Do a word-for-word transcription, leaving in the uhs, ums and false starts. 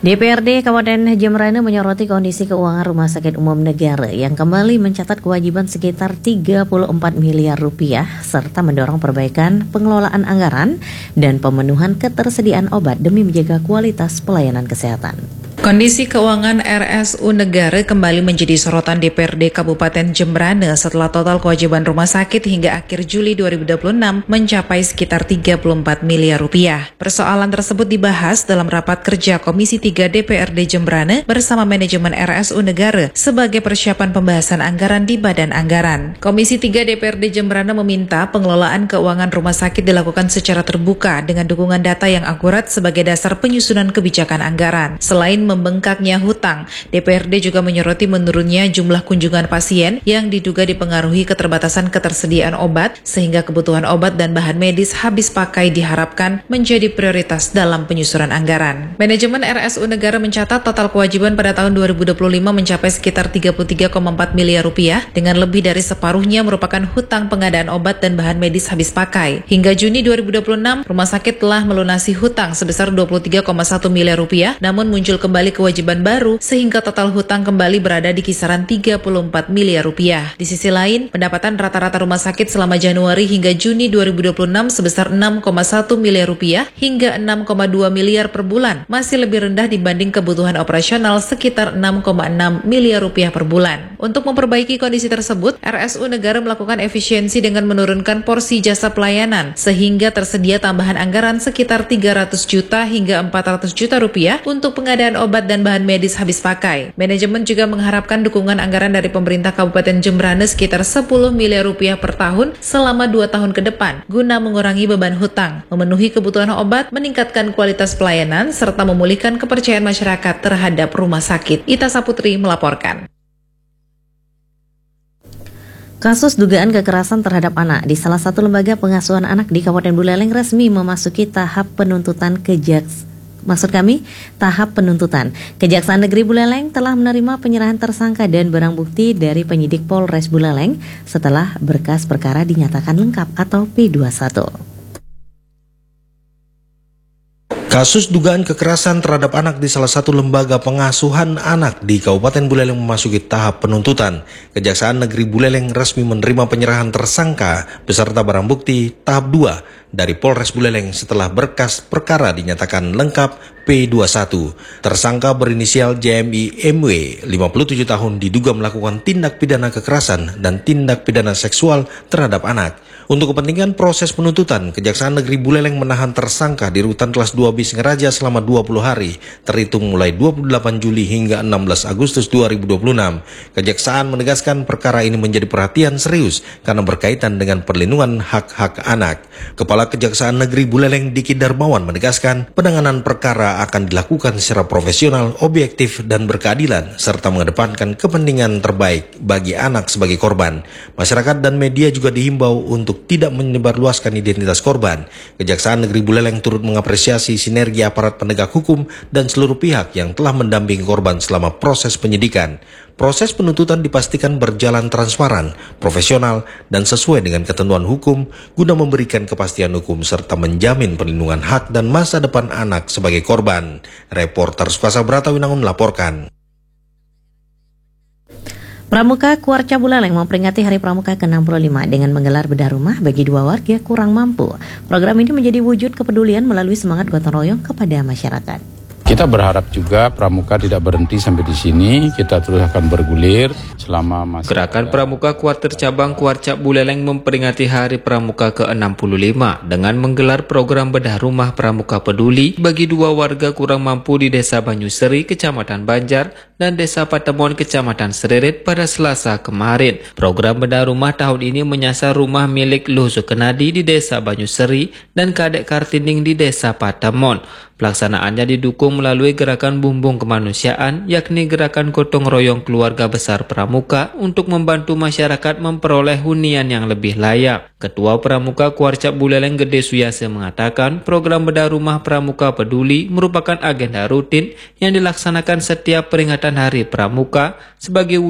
D P R D Kabupaten Jembrana menyoroti kondisi keuangan Rumah Sakit Umum Negara yang kembali mencatat kewajiban sekitar tiga puluh empat miliar rupiah serta mendorong perbaikan pengelolaan anggaran dan pemenuhan ketersediaan obat demi menjaga kualitas pelayanan kesehatan. Kondisi keuangan R S U Negara kembali menjadi sorotan D P R D Kabupaten Jembrana setelah total kewajiban rumah sakit hingga akhir Juli dua ribu dua puluh enam mencapai sekitar tiga puluh empat miliar rupiah. Persoalan tersebut dibahas dalam rapat kerja Komisi tiga D P R D Jembrana bersama manajemen R S U Negara sebagai persiapan pembahasan anggaran di Badan Anggaran. Komisi tiga D P R D Jembrana meminta pengelolaan keuangan rumah sakit dilakukan secara terbuka dengan dukungan data yang akurat sebagai dasar penyusunan kebijakan anggaran. Selain membengkaknya hutang, D P R D juga menyoroti menurunnya jumlah kunjungan pasien yang diduga dipengaruhi keterbatasan ketersediaan obat sehingga kebutuhan obat dan bahan medis habis pakai diharapkan menjadi prioritas dalam penyusunan anggaran. Manajemen R S U Negara mencatat total kewajiban pada tahun dua ribu dua puluh lima mencapai sekitar tiga puluh tiga koma empat miliar rupiah dengan lebih dari separuhnya merupakan hutang pengadaan obat dan bahan medis habis pakai. Hingga Juni dua ribu dua puluh enam, rumah sakit telah melunasi hutang sebesar dua puluh tiga koma satu miliar rupiah, namun muncul kembali kewajiban baru sehingga total hutang kembali berada di kisaran tiga puluh empat miliar rupiah. Di sisi lain, pendapatan rata-rata rumah sakit selama Januari hingga Juni dua ribu dua puluh enam sebesar enam koma satu miliar rupiah hingga enam koma dua miliar per bulan, masih lebih rendah dibanding kebutuhan operasional sekitar enam koma enam miliar rupiah per bulan. Untuk memperbaiki kondisi tersebut, R S U Negara melakukan efisiensi dengan menurunkan porsi jasa pelayanan sehingga tersedia tambahan anggaran sekitar tiga ratus juta hingga empat ratus juta rupiah untuk pengadaan obat dan bahan medis habis pakai. Manajemen juga mengharapkan dukungan anggaran dari pemerintah Kabupaten Jembrana sekitar sepuluh miliar rupiah per tahun selama dua tahun ke depan guna mengurangi beban hutang, memenuhi kebutuhan obat, meningkatkan kualitas pelayanan, serta memulihkan kepercayaan masyarakat terhadap rumah sakit. Ita Saputri melaporkan. Kasus dugaan kekerasan terhadap anak di salah satu lembaga pengasuhan anak di Kabupaten Buleleng resmi memasuki tahap penuntutan kejaks. Maksud kami, tahap penuntutan. Kejaksaan Negeri Buleleng telah menerima penyerahan tersangka dan barang bukti dari penyidik Polres Buleleng setelah berkas perkara dinyatakan lengkap atau P dua puluh satu. Kasus dugaan kekerasan terhadap anak di salah satu lembaga pengasuhan anak di Kabupaten Buleleng memasuki tahap penuntutan. Kejaksaan Negeri Buleleng resmi menerima penyerahan tersangka beserta barang bukti tahap dua dari Polres Buleleng setelah berkas perkara dinyatakan lengkap P dua puluh satu. Tersangka berinisial J M I M W, lima puluh tujuh tahun, diduga melakukan tindak pidana kekerasan dan tindak pidana seksual terhadap anak. Untuk kepentingan proses penuntutan, Kejaksaan Negeri Buleleng menahan tersangka di Rutan Kelas dua Bisngeraja selama dua puluh hari, terhitung mulai dua puluh delapan Juli hingga enam belas Agustus dua ribu dua puluh enam. Kejaksaan menegaskan perkara ini menjadi perhatian serius karena berkaitan dengan perlindungan hak-hak anak. Kepala Kejaksaan Negeri Buleleng Diki Darmawan menegaskan penanganan perkara akan dilakukan secara profesional, objektif, dan berkeadilan, serta mengedepankan kepentingan terbaik bagi anak sebagai korban. Masyarakat dan media juga dihimbau untuk tidak menyebarluaskan identitas korban. Kejaksaan Negeri Buleleng turut mengapresiasi sinergi aparat penegak hukum dan seluruh pihak yang telah mendampingi korban selama proses penyidikan. Proses penuntutan dipastikan berjalan transparan, profesional, dan sesuai dengan ketentuan hukum guna memberikan kepastian hukum serta menjamin perlindungan hak dan masa depan anak sebagai korban. Reporter Sukasa Bratawinangun melaporkan. Pramuka Kuarca Buleleng memperingati Hari Pramuka ke enam puluh lima dengan menggelar bedah rumah bagi dua warga kurang mampu. Program ini menjadi wujud kepedulian melalui semangat gotong royong kepada masyarakat. Kita berharap juga Pramuka tidak berhenti sampai di sini, kita terus akan bergulir selama masih. Gerakan Pramuka Kuarter Cabang Kuarca Buleleng memperingati Hari Pramuka ke enam puluh lima dengan menggelar program bedah rumah Pramuka Peduli bagi dua warga kurang mampu di Desa Banyuseri, Kecamatan Banjar, dan Desa Patemon, Kecamatan Seririt pada Selasa kemarin. Program bedah rumah tahun ini menyasar rumah milik Luh Sukenadi di Desa Banyuseri dan Kadek Kartinding di Desa Patemon. Pelaksanaannya didukung melalui gerakan bumbung kemanusiaan, yakni gerakan gotong royong keluarga besar Pramuka untuk membantu masyarakat memperoleh hunian yang lebih layak. Ketua Pramuka Kuarca Buleleng Gede Suyase mengatakan program bedah rumah Pramuka Peduli merupakan agenda rutin yang dilaksanakan setiap peringatan Hari Pramuka sebagai